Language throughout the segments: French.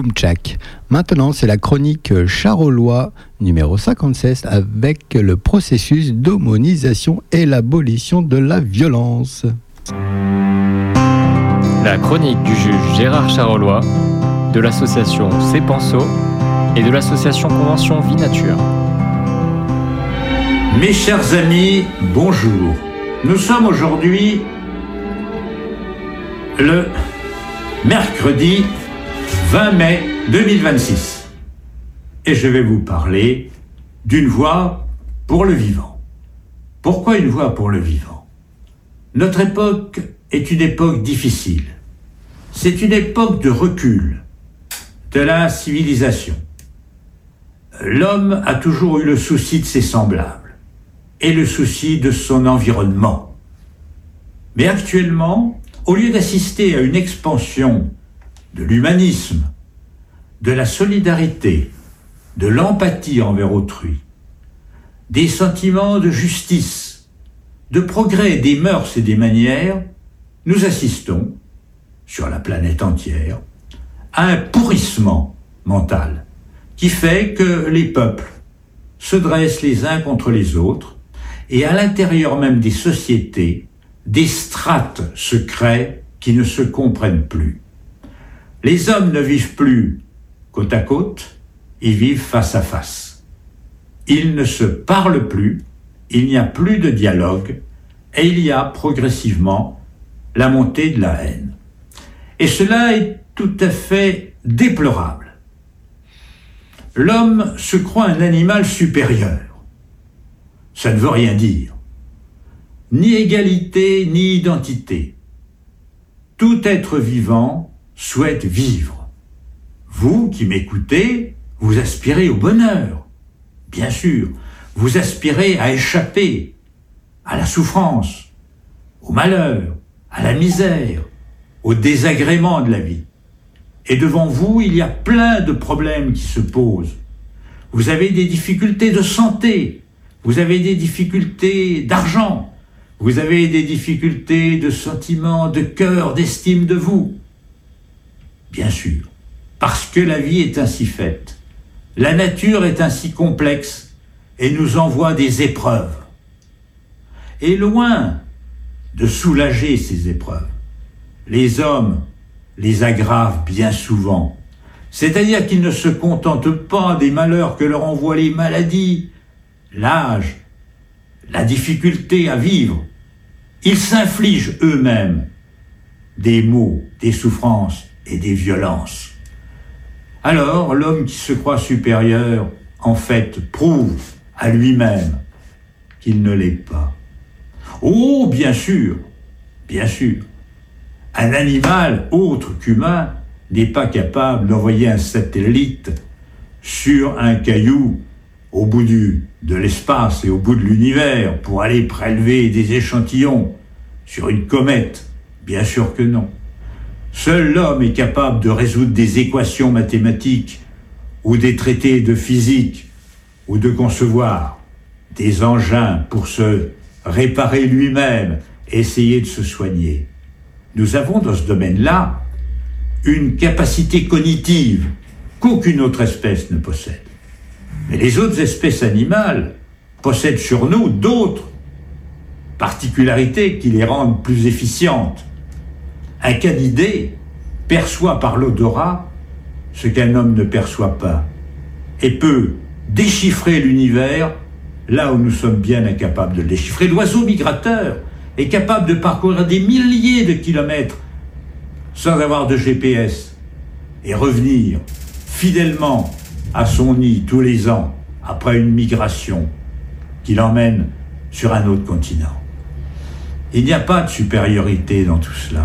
Boumtchak. Maintenant, c'est la chronique Charolois numéro 57 avec le processus d'homonisation et l'abolition de la violence. La chronique du juge Gérard Charolois, de l'association C'est Penso et de l'association Convention Vie Nature. Mes chers amis, bonjour. Nous sommes aujourd'hui le mercredi 20 mai 2026 et je vais vous parler d'une voie pour le vivant. Pourquoi une voie pour le vivant ? Notre époque est une époque difficile. C'est une époque de recul de la civilisation. L'homme a toujours eu le souci de ses semblables et le souci de son environnement. Mais actuellement, au lieu d'assister à une expansion de l'humanisme, de la solidarité, de l'empathie envers autrui, des sentiments de justice, de progrès des mœurs et des manières, nous assistons, sur la planète entière, à un pourrissement mental qui fait que les peuples se dressent les uns contre les autres et à l'intérieur même des sociétés, des strates se créent qui ne se comprennent plus. Les hommes ne vivent plus côte à côte, ils vivent face à face. Ils ne se parlent plus, il n'y a plus de dialogue et il y a progressivement la montée de la haine. Et cela est tout à fait déplorable. L'homme se croit un animal supérieur. Ça ne veut rien dire. Ni égalité, ni identité. Tout être vivant souhaite vivre. Vous qui m'écoutez, vous aspirez au bonheur. Bien sûr, vous aspirez à échapper à la souffrance, au malheur, à la misère, au désagrément de la vie. Et devant vous, il y a plein de problèmes qui se posent. Vous avez des difficultés de santé, vous avez des difficultés d'argent, vous avez des difficultés de sentiments, de cœur, d'estime de vous. Bien sûr, parce que la vie est ainsi faite. La nature est ainsi complexe et nous envoie des épreuves. Et loin de soulager ces épreuves, les hommes les aggravent bien souvent. C'est-à-dire qu'ils ne se contentent pas des malheurs que leur envoient les maladies, l'âge, la difficulté à vivre. Ils s'infligent eux-mêmes des maux, des souffrances et des violences. Alors, l'homme qui se croit supérieur, en fait, prouve à lui-même qu'il ne l'est pas. Oh, bien sûr, bien sûr. Un animal autre qu'humain n'est pas capable d'envoyer un satellite sur un caillou au bout de l'espace et au bout de l'univers pour aller prélever des échantillons sur une comète. Bien sûr que non. Seul l'homme est capable de résoudre des équations mathématiques ou des traités de physique ou de concevoir des engins pour se réparer lui-même, essayer de se soigner. Nous avons dans ce domaine-là une capacité cognitive qu'aucune autre espèce ne possède. Mais les autres espèces animales possèdent sur nous d'autres particularités qui les rendent plus efficientes. Un canidé perçoit par l'odorat ce qu'un homme ne perçoit pas et peut déchiffrer l'univers là où nous sommes bien incapables de le déchiffrer. L'oiseau migrateur est capable de parcourir des milliers de kilomètres sans avoir de GPS et revenir fidèlement à son nid tous les ans après une migration qui l'emmène sur un autre continent. Il n'y a pas de supériorité dans tout cela.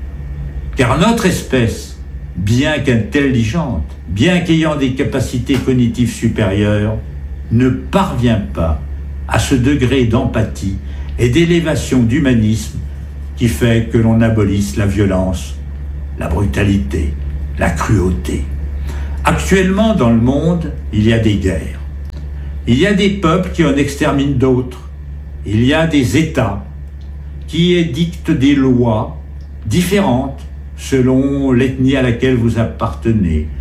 Car notre espèce, bien qu'intelligente, bien qu'ayant des capacités cognitives supérieures, ne parvient pas à ce degré d'empathie et d'élévation d'humanisme qui fait que l'on abolisse la violence, la brutalité, la cruauté. Actuellement, dans le monde, il y a des guerres. Il y a des peuples qui en exterminent d'autres. Il y a des États qui édictent des lois différentes selon l'ethnie à laquelle vous appartenez.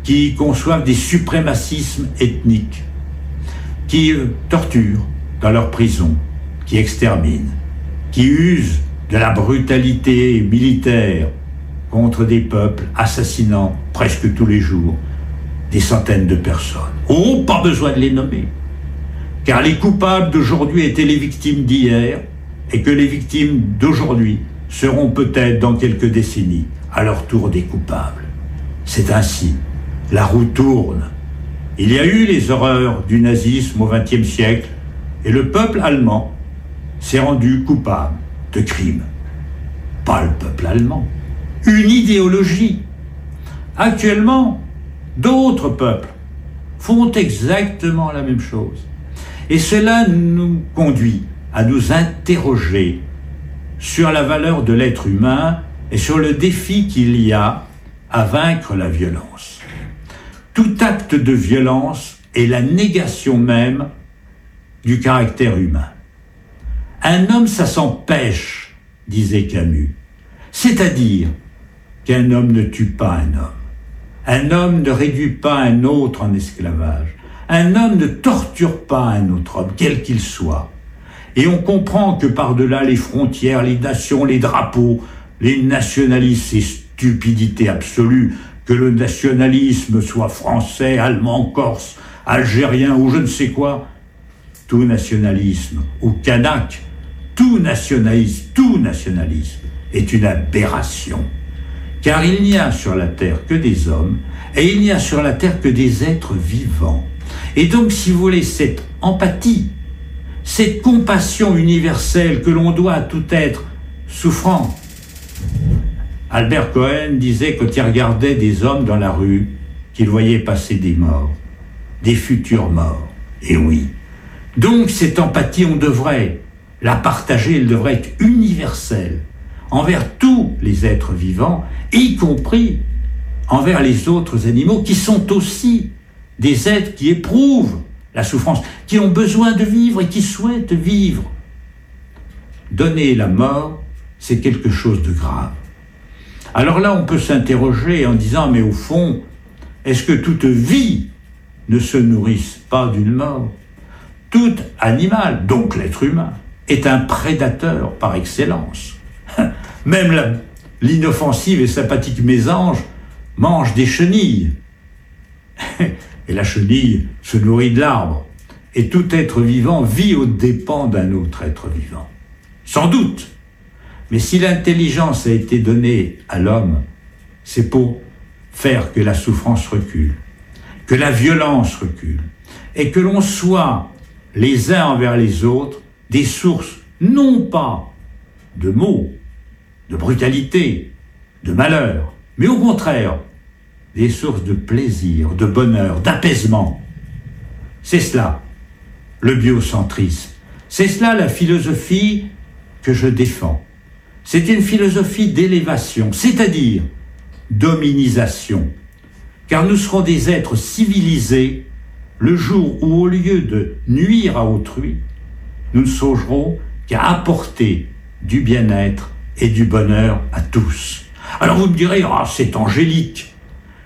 qui conçoivent des suprémacismes ethniques, qui torturent dans leurs prisons, qui exterminent, qui usent de la brutalité militaire contre des peuples, assassinant presque tous les jours des centaines de personnes. Oh, pas besoin de les nommer, car les coupables d'aujourd'hui étaient les victimes d'hier, et que les victimes d'aujourd'hui seront peut-être dans quelques décennies à leur tour des coupables. C'est ainsi, la roue tourne. Il y a eu les horreurs du nazisme au XXe siècle, et le peuple allemand s'est rendu coupable de crimes. Pas le peuple allemand, une idéologie. Actuellement, d'autres peuples font exactement la même chose. Et cela nous conduit à nous interroger sur la valeur de l'être humain et sur le défi qu'il y a à vaincre la violence. Tout acte de violence est la négation même du caractère humain. Un homme, ça s'empêche, disait Camus. C'est-à-dire qu'un homme ne tue pas un homme. Un homme ne réduit pas un autre en esclavage. Un homme ne torture pas un autre homme, quel qu'il soit. Et on comprend que par-delà les frontières, les nations, les drapeaux, les nationalismes, c'est stupidité absolue, que le nationalisme soit français, allemand, corse, algérien ou je ne sais quoi. Tout nationalisme, ou kanak, tout nationalisme est une aberration. Car il n'y a sur la terre que des hommes, et il n'y a sur la terre que des êtres vivants. Et donc, si vous voulez, cette empathie, cette compassion universelle que l'on doit à tout être souffrant. Albert Cohen disait quand il regardait des hommes dans la rue, qu'il voyait passer des morts, des futurs morts. Et oui. Donc, cette empathie, on devrait la partager, elle devrait être universelle envers tous les êtres vivants, y compris envers les autres animaux qui sont aussi des êtres qui éprouvent la souffrance, qui ont besoin de vivre et qui souhaitent vivre. Donner la mort, c'est quelque chose de grave. Alors là, on peut s'interroger en disant, mais au fond, est-ce que toute vie ne se nourrisse pas d'une mort ? Tout animal, donc l'être humain, est un prédateur par excellence. Même l'inoffensive et sympathique mésange mange des chenilles. Et la chenille se nourrit de l'arbre. Et tout être vivant vit aux dépens d'un autre être vivant. Sans doute. Mais si l'intelligence a été donnée à l'homme, c'est pour faire que la souffrance recule, que la violence recule, et que l'on soit les uns envers les autres des sources non pas de maux, de brutalité, de malheur, mais au contraire, des sources de plaisir, de bonheur, d'apaisement. C'est cela, le biocentrisme. C'est cela la philosophie que je défends. C'est une philosophie d'élévation, c'est-à-dire d'hominisation. Car nous serons des êtres civilisés le jour où, au lieu de nuire à autrui, nous ne songerons qu'à apporter du bien-être et du bonheur à tous. Alors vous me direz, c'est angélique,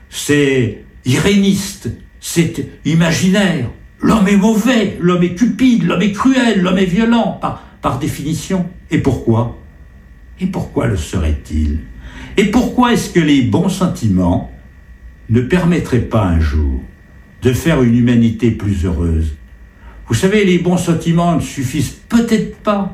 c'est iréniste, c'est imaginaire. L'homme est mauvais, l'homme est cupide, l'homme est cruel, l'homme est violent, par définition. Et pourquoi ? Et pourquoi le serait-il ? Et pourquoi est-ce que les bons sentiments ne permettraient pas un jour de faire une humanité plus heureuse ? Vous savez, les bons sentiments ne suffisent peut-être pas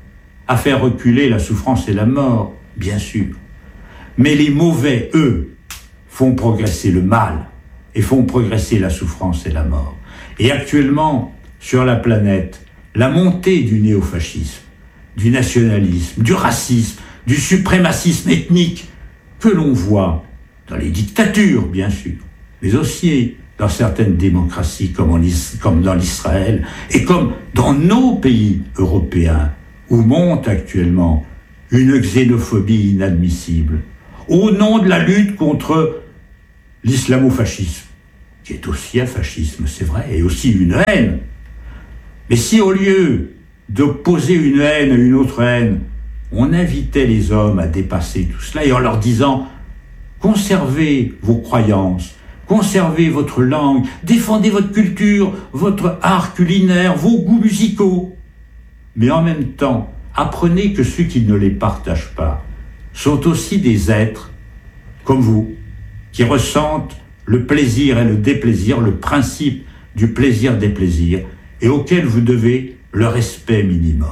à faire reculer la souffrance et la mort, bien sûr. Mais les mauvais, eux, font progresser le mal et font progresser la souffrance et la mort. Et actuellement, sur la planète, la montée du néofascisme, du nationalisme, du racisme, du suprémacisme ethnique que l'on voit dans les dictatures, bien sûr, mais aussi dans certaines démocraties comme dans l'Israël et comme dans nos pays européens, où monte actuellement une xénophobie inadmissible, au nom de la lutte contre l'islamo-fascisme, qui est aussi un fascisme, c'est vrai, et aussi une haine. Mais si au lieu d'opposer une haine à une autre haine, on invitait les hommes à dépasser tout cela, et en leur disant « Conservez vos croyances, conservez votre langue, défendez votre culture, votre art culinaire, vos goûts musicaux. Mais en même temps, apprenez que ceux qui ne les partagent pas sont aussi des êtres, comme vous, qui ressentent le plaisir et le déplaisir, le principe du plaisir-déplaisir, et auquel vous devez le respect minimum.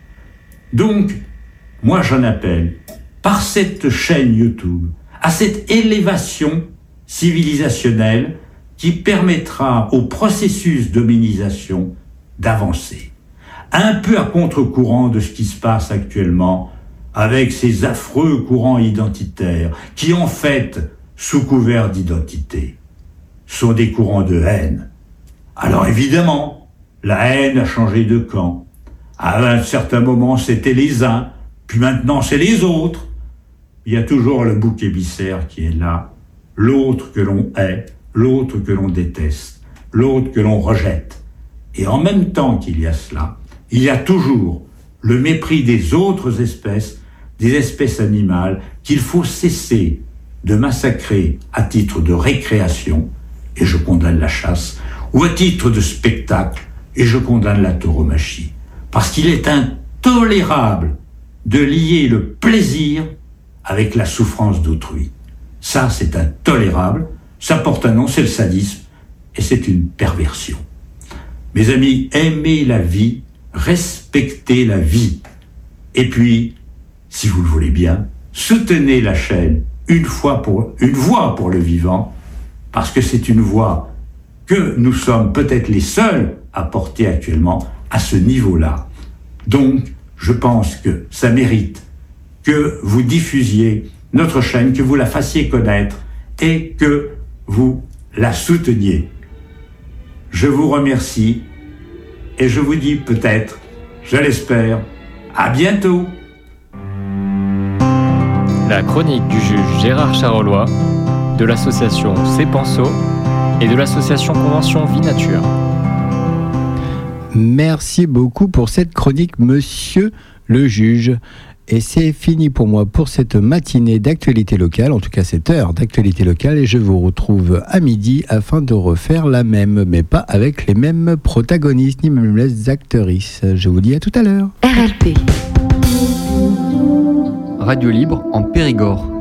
Donc, moi j'en appelle, par cette chaîne YouTube, à cette élévation civilisationnelle qui permettra au processus d'hominisation d'avancer. Un peu à contre-courant de ce qui se passe actuellement avec ces affreux courants identitaires qui, en fait, sous couvert d'identité, sont des courants de haine. Alors évidemment, la haine a changé de camp. À un certain moment, c'était les uns, puis maintenant, c'est les autres. Il y a toujours le bouc émissaire qui est là, l'autre que l'on hait, l'autre que l'on déteste, l'autre que l'on rejette. Et en même temps qu'il y a cela, il y a toujours le mépris des autres espèces, des espèces animales, qu'il faut cesser de massacrer à titre de récréation, et je condamne la chasse, ou à titre de spectacle, et je condamne la tauromachie. Parce qu'il est intolérable de lier le plaisir avec la souffrance d'autrui. Ça, c'est intolérable, ça porte un nom, c'est le sadisme, et c'est une perversion. Mes amis, aimez la vie, respectez la vie. Et puis, si vous le voulez bien, soutenez la chaîne une voix pour le vivant, parce que c'est une voix que nous sommes peut-être les seuls à porter actuellement à ce niveau-là. Donc, je pense que ça mérite que vous diffusiez notre chaîne, que vous la fassiez connaître et que vous la souteniez. Je vous remercie et je vous dis peut-être, je l'espère, à bientôt. La chronique du juge Gérard Charolois, de l'association C'est Penso et de l'association Convention Vie Nature. Merci beaucoup pour cette chronique, monsieur le juge. Et c'est fini pour moi pour cette matinée d'actualité locale, en tout cas cette heure d'actualité locale, et je vous retrouve à midi afin de refaire la même, mais pas avec les mêmes protagonistes ni même les actrices. Je vous dis à tout à l'heure. RLP. Radio libre en Périgord.